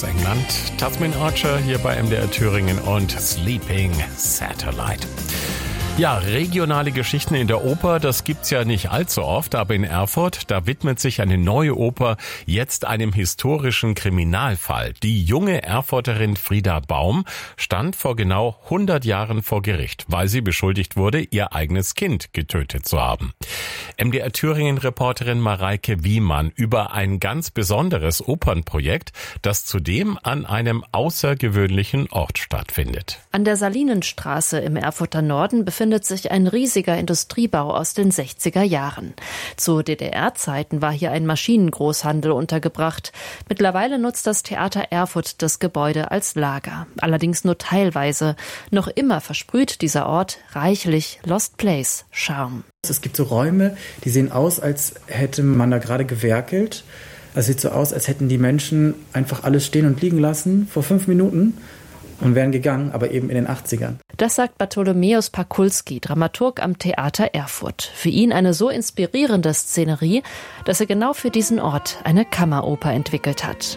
aus England. Tasmin Archer hier bei MDR Thüringen und Sleeping Satellite. Ja, regionale Geschichten in der Oper, das gibt's ja nicht allzu oft, aber in Erfurt, da widmet sich eine neue Oper jetzt einem historischen Kriminalfall. Die junge Erfurterin Frieda Baum stand vor genau 100 Jahren vor Gericht, weil sie beschuldigt wurde, ihr eigenes Kind getötet zu haben. MDR Thüringen-Reporterin Mareike Wiemann über ein ganz besonderes Opernprojekt, das zudem an einem außergewöhnlichen Ort stattfindet. An der Salinenstraße im Erfurter Norden befindet sich ein riesiger Industriebau aus den 60er Jahren. Zu DDR-Zeiten war hier ein Maschinengroßhandel untergebracht. Mittlerweile nutzt das Theater Erfurt das Gebäude als Lager. Allerdings nur teilweise. Noch immer versprüht dieser Ort reichlich Lost Place Charme. Es gibt so Räume, die sehen aus, als hätte man da gerade gewerkelt. Es sieht so aus, als hätten die Menschen einfach alles stehen und liegen lassen vor 5 Minuten und wären gegangen, aber eben in den 80ern. Das sagt Bartholomäus Pakulski, Dramaturg am Theater Erfurt. Für ihn eine so inspirierende Szenerie, dass er genau für diesen Ort eine Kammeroper entwickelt hat.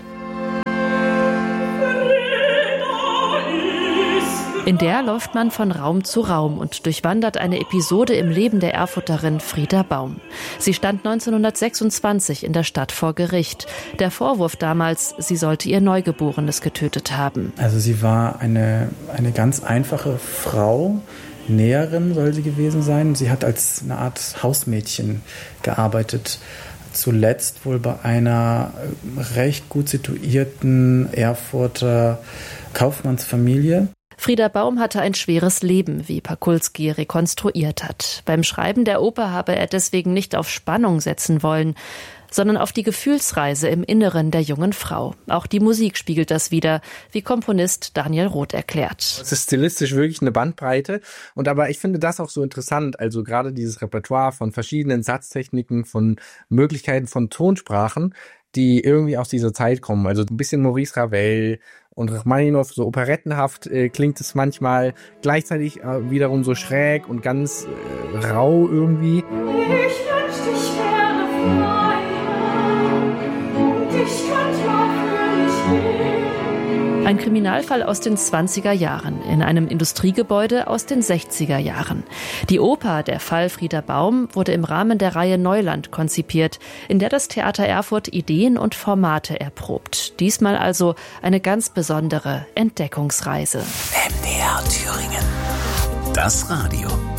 In der läuft man von Raum zu Raum und durchwandert eine Episode im Leben der Erfurterin Frieda Baum. Sie stand 1926 in der Stadt vor Gericht. Der Vorwurf damals, sie sollte ihr Neugeborenes getötet haben. Also sie war eine ganz einfache Frau, Näherin soll sie gewesen sein. Sie hat als eine Art Hausmädchen gearbeitet. Zuletzt wohl bei einer recht gut situierten Erfurter Kaufmannsfamilie. Frieda Baum hatte ein schweres Leben, wie Pakulski rekonstruiert hat. Beim Schreiben der Oper habe er deswegen nicht auf Spannung setzen wollen, sondern auf die Gefühlsreise im Inneren der jungen Frau. Auch die Musik spiegelt das wider, wie Komponist Daniel Roth erklärt. Es ist stilistisch wirklich eine Bandbreite. Aber ich finde das auch so interessant, also gerade dieses Repertoire von verschiedenen Satztechniken, von Möglichkeiten von Tonsprachen, die irgendwie aus dieser Zeit kommen. Also ein bisschen Maurice Ravel und Rachmaninow, so operettenhaft klingt es manchmal, gleichzeitig wiederum so schräg und ganz rau irgendwie. Ich wünsch dich gerne frei und ich könnte auch für mich leben. Ein Kriminalfall aus den 20er Jahren in einem Industriegebäude aus den 60er Jahren. Die Oper Der Fall Frieda Baum wurde im Rahmen der Reihe Neuland konzipiert, in der das Theater Erfurt Ideen und Formate erprobt. Diesmal also eine ganz besondere Entdeckungsreise. MDR Thüringen. Das Radio.